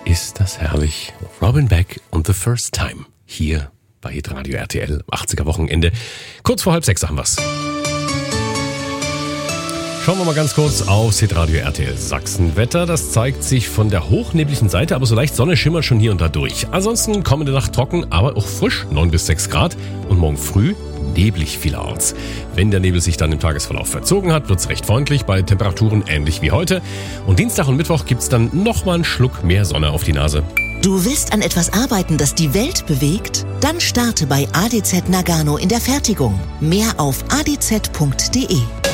Ist das herrlich. Robin Beck und The First Time. Hier bei Hitradio RTL, 80er Wochenende. Kurz vor 5:30 haben wir's. Schauen wir mal ganz kurz aufs Hitradio RTL Sachsenwetter. Das zeigt sich von der hochnebligen Seite, aber so leicht Sonne schimmert schon hier und da durch. Ansonsten kommende Nacht trocken, aber auch frisch, 9 bis 6 Grad. Und morgen früh neblig vielerorts. Wenn der Nebel sich dann im Tagesverlauf verzogen hat, wird's recht freundlich, bei Temperaturen ähnlich wie heute. Und Dienstag und Mittwoch gibt's dann nochmal einen Schluck mehr Sonne auf die Nase. Du willst an etwas arbeiten, das die Welt bewegt? Dann starte bei ADZ Nagano in der Fertigung. Mehr auf adz.de.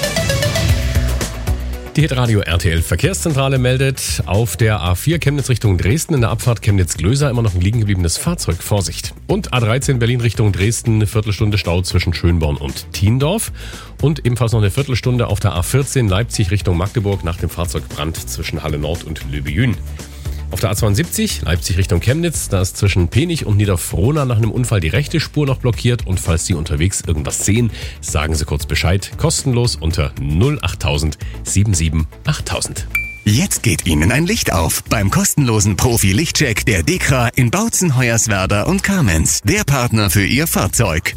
Die Hitradio RTL Verkehrszentrale meldet auf der A4 Chemnitz Richtung Dresden in der Abfahrt Chemnitz-Glöser immer noch ein liegen gebliebenes Fahrzeug. Vorsicht. Und A13 Berlin Richtung Dresden, eine Viertelstunde Stau zwischen Schönborn und Thiendorf. Und ebenfalls noch eine Viertelstunde auf der A14 Leipzig Richtung Magdeburg nach dem Fahrzeugbrand zwischen Halle Nord und Löbejün. Auf der A72 Leipzig Richtung Chemnitz, da ist zwischen Penich und Niederfrohna nach einem Unfall die rechte Spur noch blockiert. Und falls Sie unterwegs irgendwas sehen, sagen Sie kurz Bescheid. Kostenlos unter 08000 77 8000. Jetzt geht Ihnen ein Licht auf beim kostenlosen Profi-Lichtcheck der DEKRA in Bautzen, Hoyerswerda und Kamenz. Der Partner für Ihr Fahrzeug.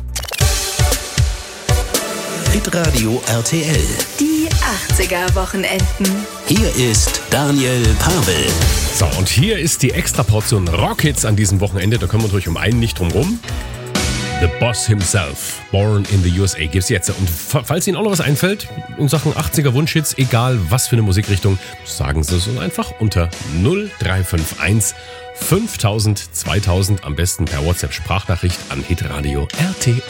Hitradio RTL. Die 80er Wochenenden. Hier ist Daniel Pavel. So, und hier ist die Extraportion Rockhits an diesem Wochenende. Da können wir natürlich um einen nicht drum rum. The Boss himself, Born in the USA, gibt's jetzt. Und falls Ihnen auch noch was einfällt in Sachen 80er Wunschhits, egal was für eine Musikrichtung, sagen Sie es uns einfach unter 0351 5000 2000, am besten per WhatsApp Sprachnachricht an Hitradio RTL.